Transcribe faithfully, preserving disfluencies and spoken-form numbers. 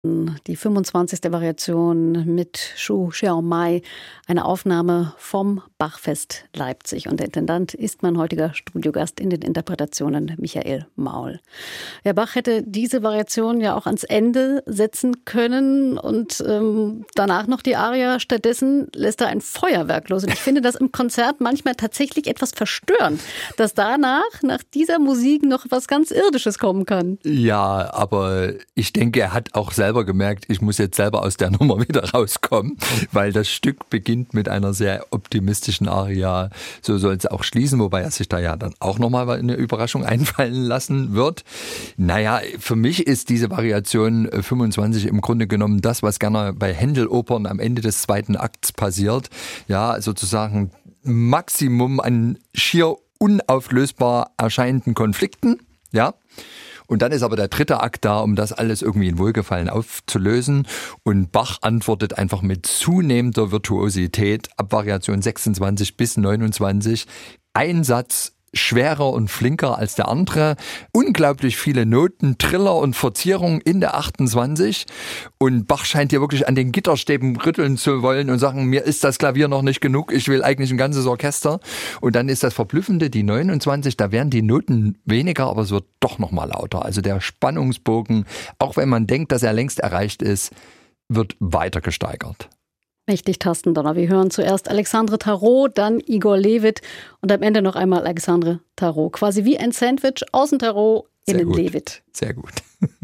Die fünfundzwanzigste Variation mit Shu Xiaomai, eine Aufnahme vom Bachfest Leipzig. Und der Intendant ist mein heutiger Studiogast in den Interpretationen, Michael Maul. Herr Bach hätte diese Variation ja auch ans Ende setzen können und ähm, danach noch die Aria. Stattdessen lässt er ein Feuerwerk los. Und ich finde das im Konzert manchmal tatsächlich etwas verstörend, dass danach, nach dieser Musik, noch was ganz Irdisches kommen kann. Ja, aber ich denke, er hat auch selber gemerkt, ich muss jetzt selber aus der Nummer wieder rauskommen, weil das Stück beginnt mit einer sehr optimistischen Aria. So soll es auch schließen, wobei er sich da ja dann auch nochmal eine Überraschung einfallen lassen wird. Naja, für mich ist diese Variation fünfundzwanzig im Grunde genommen das, was gerne bei Händel-Opern am Ende des zweiten Akts passiert. Ja, sozusagen Maximum an schier unauflösbar erscheinenden Konflikten. Ja. Und dann ist aber der dritte Akt da, um das alles irgendwie in Wohlgefallen aufzulösen. Und Bach antwortet einfach mit zunehmender Virtuosität ab Variation sechsundzwanzig bis neunundzwanzig. Ein Satz schwerer und flinker als der andere. Unglaublich viele Noten, Triller und Verzierungen in der achtundzwanzig. Und Bach scheint hier wirklich an den Gitterstäben rütteln zu wollen und sagen, mir ist das Klavier noch nicht genug, ich will eigentlich ein ganzes Orchester. Und dann ist das Verblüffende, die neunundzwanzig, da werden die Noten weniger, aber es wird doch noch mal lauter. Also der Spannungsbogen, auch wenn man denkt, dass er längst erreicht ist, wird weiter gesteigert. Mächtig Tastendonner. Wir hören zuerst Alexandre Tarot, dann Igor Levit und am Ende noch einmal Alexandre Tarot. Quasi wie ein Sandwich, außen Tarot, innen Levit. Sehr gut.